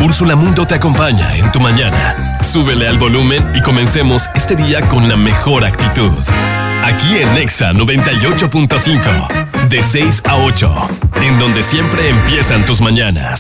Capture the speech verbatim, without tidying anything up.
Úrsula Mundo te acompaña en tu mañana. Súbele al volumen y comencemos este día con la mejor actitud. Aquí en Nexa noventa y ocho punto cinco, de seis a ocho, en donde siempre empiezan tus mañanas.